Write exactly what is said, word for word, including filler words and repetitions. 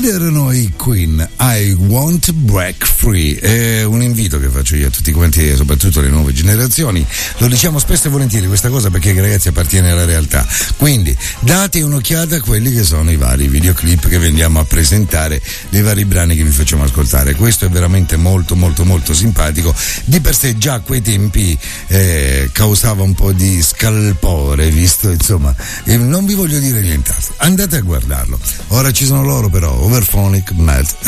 Ed erano i Queen, I Want to Break Free. È un invito che faccio io a tutti quanti, soprattutto alle nuove generazioni. Lo diciamo spesso e volentieri questa cosa perché, ragazzi, appartiene alla realtà. Quindi date un'occhiata a quelli che sono i vari videoclip che vendiamo a presentare, dei vari brani che vi facciamo ascoltare. Questo è veramente molto molto molto simpatico. Di per sé già a quei tempi eh, causava un po' di scalpore, visto, insomma, eh, non vi voglio dire nient'altro. Andate a guardarlo. Ora ci sono loro però, Overphonic Melt.